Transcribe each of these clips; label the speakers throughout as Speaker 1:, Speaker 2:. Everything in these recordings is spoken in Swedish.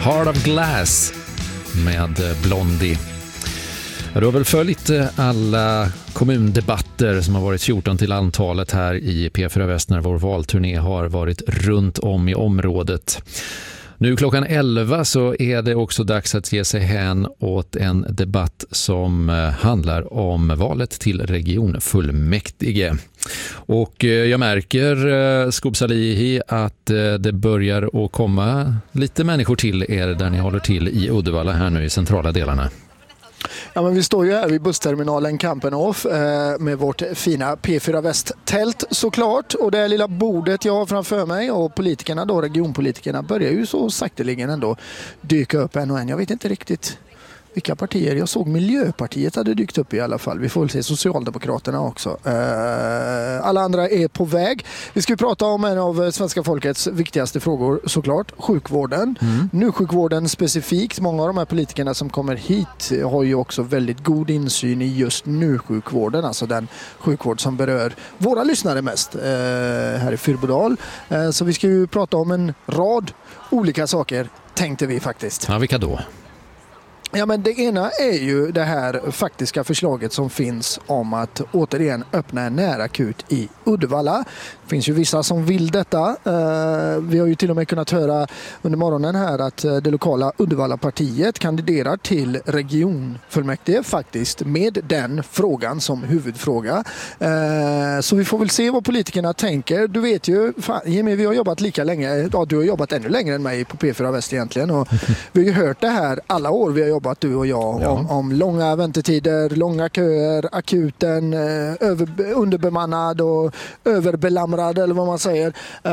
Speaker 1: Heart of Glass med Blondie. Du har väl följt alla kommundebatter som har varit 14 till antalet här i P4 Väst när vår valturné har varit runt om i området. Nu klockan 11 så är det också dags att ge sig hän åt en debatt som handlar om valet till regionfullmäktige. Och jag märker, Skop Salihi, att det börjar att komma lite människor till er där ni håller till i Uddevalla här nu i centrala delarna.
Speaker 2: Ja, men vi står ju här vid bussterminalen Kampenhof med vårt fina P4 Väst-tält såklart. Och det lilla bordet jag har framför mig och politikerna då, regionpolitikerna, börjar ju så sakteligen ändå dyka upp en och en. Jag vet inte riktigt vilka partier. Jag såg Miljöpartiet hade dykt upp i alla fall. Vi får väl se Socialdemokraterna också. Alla andra är på väg. Vi ska ju prata om en av svenska folkets viktigaste frågor såklart. Sjukvården. Nu sjukvården specifikt. Många av de här politikerna som kommer hit har ju också väldigt god insyn i just nu sjukvården. Alltså den sjukvård som berör våra lyssnare mest här i Fyrbodal. Så vi ska ju prata om en rad olika saker, tänkte vi faktiskt.
Speaker 1: Ja, vilka då?
Speaker 2: Ja, men det ena är ju det här faktiska förslaget som finns om att återigen öppna en närakut i Uddevalla. Det finns ju vissa som vill detta. Vi har ju till och med kunnat höra under morgonen här att det lokala Uddevalla-partiet kandiderar till regionfullmäktige faktiskt med den frågan som huvudfråga. Så vi får väl se vad politikerna tänker. Du vet ju, Jimmy, vi har jobbat lika länge. Ja, du har jobbat ännu längre än mig på P4 Väst egentligen. Och vi har ju hört det här alla år vi har jobbat, du och jag, om långa väntetider, långa köer, akuten, underbemannad och överbelamrad eller vad man säger.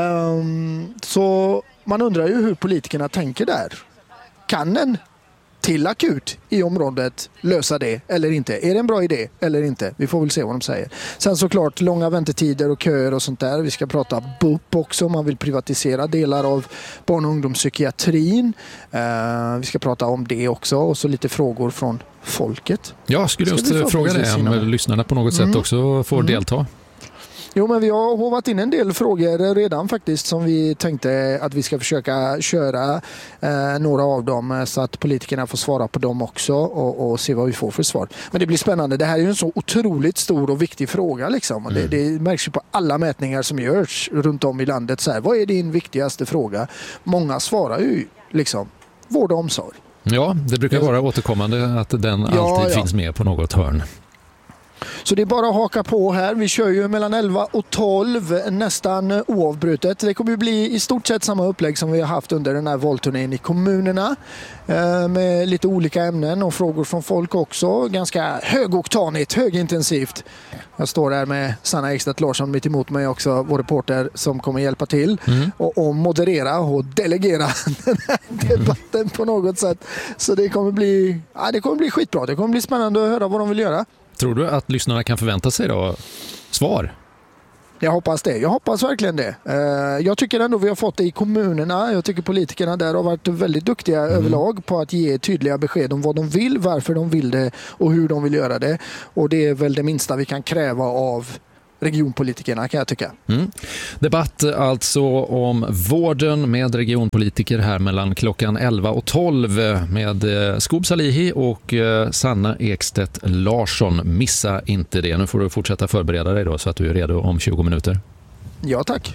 Speaker 2: Så man undrar ju hur politikerna tänker där. Kan en till akut i området lösa det eller inte? Är det en bra idé eller inte? Vi får väl se vad de säger. Sen såklart långa väntetider och köer och sånt där. Vi ska prata BUP också. Man vill privatisera delar av barn- och ungdomspsykiatrin. Vi ska prata om det också och så lite frågor från folket.
Speaker 1: Ja, skulle just fråga det om lyssnarna på något sätt också får delta.
Speaker 2: Jo, men vi har hovat in en del frågor redan faktiskt som vi tänkte att vi ska försöka köra några av dem så att politikerna får svara på dem också och se vad vi får för svar. Men det blir spännande. Det här är ju en så otroligt stor och viktig fråga liksom. Det märks ju på alla mätningar som görs runt om i landet. Så här, vad är din viktigaste fråga? Många svarar ju liksom vård och omsorg. Ja,
Speaker 1: det brukar vara återkommande att den alltid finns med på något hörn.
Speaker 2: Så det är bara att haka på här. Vi kör ju mellan 11 och 12 nästan oavbrutet. Det kommer bli i stort sett samma upplägg som vi har haft under den här valturnén i kommunerna. Med lite olika ämnen och frågor från folk också. Ganska högoktanigt, högintensivt. Jag står där med Sanna Ekstedt Larsson mitt emot mig också, vår reporter som kommer hjälpa till och moderera och delegera den här debatten på något sätt. Så det kommer bli skitbra. Det kommer bli spännande att höra vad de vill göra.
Speaker 1: Tror du att lyssnarna kan förvänta sig då svar?
Speaker 2: Jag hoppas det. Jag hoppas verkligen det. Jag tycker ändå vi har fått det i kommunerna. Jag tycker politikerna där har varit väldigt duktiga överlag på att ge tydliga besked om vad de vill, varför de vill det och hur de vill göra det. Och det är väl det minsta vi kan kräva av regionpolitikerna, kan jag tycka.
Speaker 1: Debatt alltså om vården med regionpolitiker här mellan klockan 11 och 12 med Skop Salihi och Sanna Ekstedt Larsson. Missa inte det. Nu får du fortsätta förbereda dig då så att du är redo om 20 minuter.
Speaker 2: Ja, tack.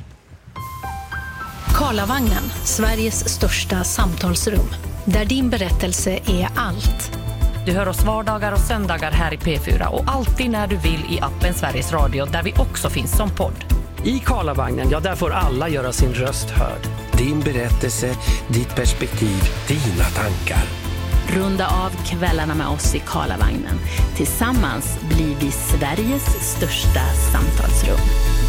Speaker 3: Karlavagnen, Sveriges största samtalsrum. Där din berättelse är allt.
Speaker 4: Du hör oss vardagar och söndagar här i P4 och alltid när du vill i appen Sveriges Radio där vi också finns som podd.
Speaker 5: I Karlavagnen, där får alla göra sin röst hörd.
Speaker 6: Din berättelse, ditt perspektiv, dina tankar.
Speaker 3: Runda av kvällarna med oss i Karlavagnen. Tillsammans blir vi Sveriges största samtalsrum.